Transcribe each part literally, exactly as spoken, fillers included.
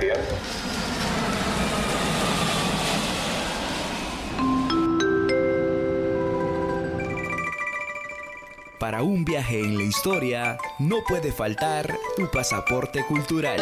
Gracias. Para un viaje en la historia, no puede faltar tu pasaporte cultural.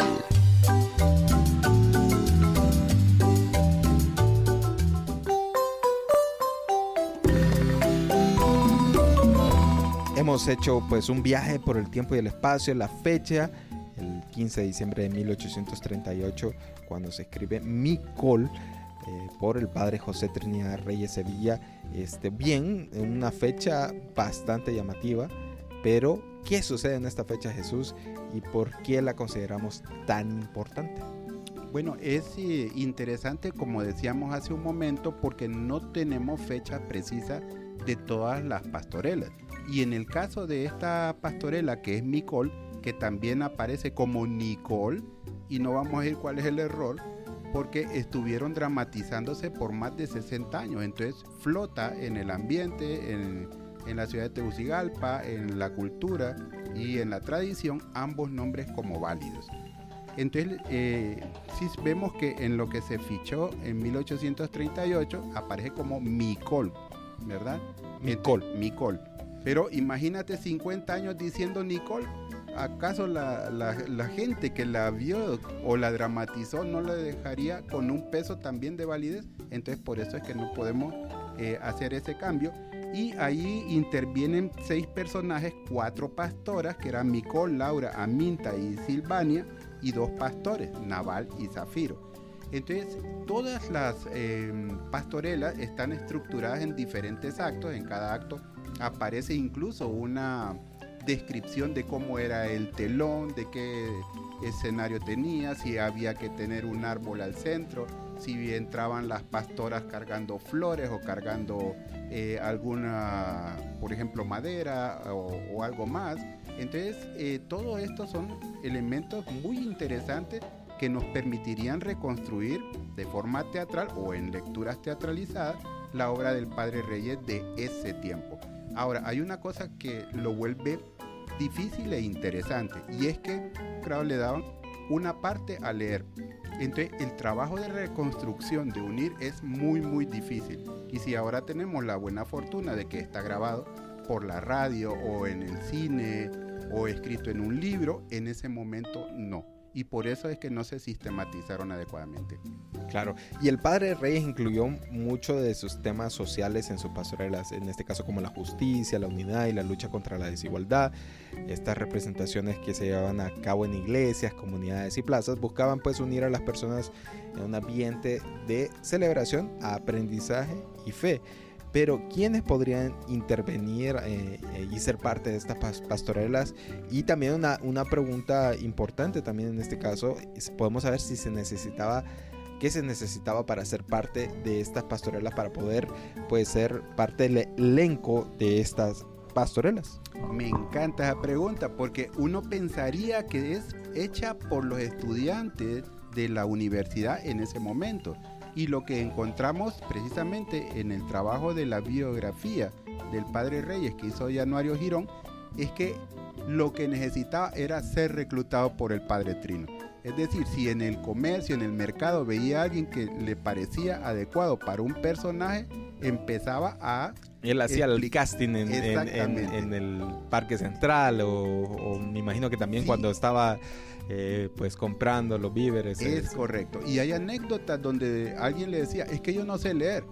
Hemos hecho pues un viaje por el tiempo y el espacio, la fecha, el quince de diciembre de mil ochocientos treinta y ocho, cuando se escribe Micol, eh, por el padre José Trinidad Reyes Sevilla. Este, bien, una fecha bastante llamativa, pero ¿qué sucede en esta fecha, Jesús, y por qué la consideramos tan importante? Bueno, es eh, interesante, como decíamos hace un momento, porque no tenemos fecha precisa de todas las pastorelas. Y en el caso de esta pastorela, que es Micol, que también aparece como Nicol, y no vamos a decir cuál es el error, porque estuvieron dramatizándose por más de sesenta años, entonces flota en el ambiente, en, en la ciudad de Tegucigalpa, en la cultura y en la tradición, ambos nombres como válidos. Entonces, eh, sí vemos que en lo que se fichó en mil ochocientos treinta y ocho aparece como Micol, ¿verdad? Micol. Micol. Pero imagínate cincuenta años diciendo Nicol. ¿Acaso la, la, la gente que la vio o la dramatizó no la dejaría con un peso también de validez? Entonces por eso es que no podemos eh, hacer ese cambio. Y ahí intervienen seis personajes, cuatro pastoras, que eran Micol, Laura, Aminta y Silvania, y dos pastores, Naval y Zafiro. Entonces todas las eh, pastorelas están estructuradas en diferentes actos. En cada acto aparece incluso una descripción de cómo era el telón, de qué escenario tenía, si había que tener un árbol al centro, si entraban las pastoras cargando flores o cargando eh, alguna, por ejemplo, madera o, o algo más. Entonces, eh, todo esto son elementos muy interesantes que nos permitirían reconstruir de forma teatral o en lecturas teatralizadas la obra del Padre Reyes de ese tiempo. Ahora, hay una cosa que lo vuelve difícil e interesante, y es que, claro, le daban una parte a leer. Entonces, el trabajo de reconstrucción, de unir, es muy, muy difícil. Y si ahora tenemos la buena fortuna de que está grabado por la radio o en el cine o escrito en un libro, en ese momento no. Y por eso es que no se sistematizaron adecuadamente. Claro, y el Padre Reyes incluyó mucho de sus temas sociales en sus pastorelas, en este caso como la justicia, la unidad y la lucha contra la desigualdad. Estas representaciones que se llevaban a cabo en iglesias, comunidades y plazas buscaban pues unir a las personas en un ambiente de celebración, aprendizaje y fe. Pero ¿quiénes podrían intervenir eh, eh, y ser parte de estas pas- pastorelas? Y también una, una pregunta importante también en este caso, es, podemos saber si se necesitaba, qué se necesitaba para ser parte de estas pastorelas, para poder pues, ser parte del elenco de estas pastorelas. Me encanta esa pregunta, porque uno pensaría que es hecha por los estudiantes de la universidad en ese momento. Y lo que encontramos precisamente en el trabajo de la biografía del Padre Reyes que hizo Januario Girón es que lo que necesitaba era ser reclutado por el Padre Trino. Es decir, si en el comercio, en el mercado veía a alguien que le parecía adecuado para un personaje, empezaba a... Él hacía el casting en, en, en, en el Parque Central o, o me imagino que también sí. Cuando estaba... Eh, pues comprando los víveres. Es, es correcto. Y hay anécdotas donde alguien le decía, es que yo no sé leer.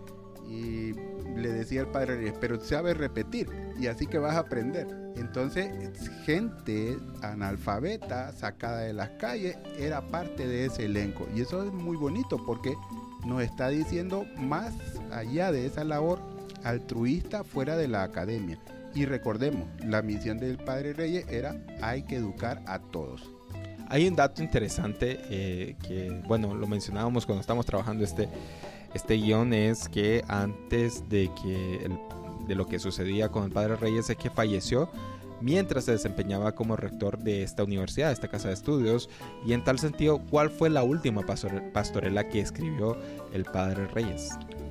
Y le decía el Padre Reyes, pero sabe repetir. Y así que vas a aprender. Entonces, gente analfabeta, sacada de las calles, era parte de ese elenco. Y eso es muy bonito porque nos está diciendo más allá de esa labor altruista fuera de la academia. Y recordemos, la misión del Padre Reyes era, hay que educar a todos. Hay un dato interesante eh, que, bueno, lo mencionábamos cuando estábamos trabajando este, este guión, es que antes de, que el, de lo que sucedía con el Padre Reyes es que falleció mientras se desempeñaba como rector de esta universidad, de esta casa de estudios. Y en tal sentido, ¿cuál fue la última pastorela que escribió el Padre Reyes?